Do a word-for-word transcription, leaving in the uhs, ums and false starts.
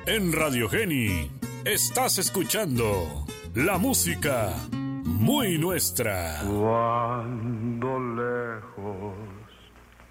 En Radio Geni estás escuchando la música muy nuestra. Cuando